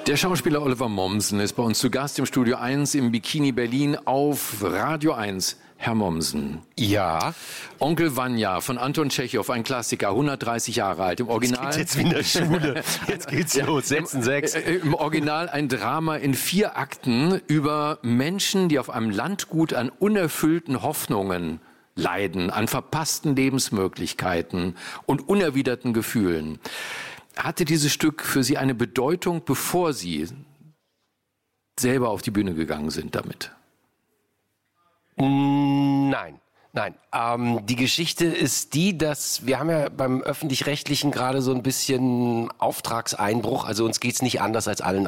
Der Schauspieler Oliver Mommsen ist bei uns zu Gast im Studio 1 im Bikini Berlin auf Radio 1. Herr Mommsen. Ja. Onkel Vanya von Anton Tschechow, ein Klassiker, 130 Jahre alt. Im Original. Das geht jetzt wie in der Schule. Jetzt geht's los. Setzen 6. Im Original ein Drama in 4 Akten über Menschen, die auf einem Landgut an unerfüllten Hoffnungen leiden, an verpassten Lebensmöglichkeiten und unerwiderten Gefühlen. Hatte dieses Stück für Sie eine Bedeutung, bevor Sie selber auf die Bühne gegangen sind damit? Nein. Die Geschichte ist die, dass wir haben ja beim Öffentlich-Rechtlichen gerade so ein bisschen Auftragseinbruch. Also uns geht's nicht anders als allen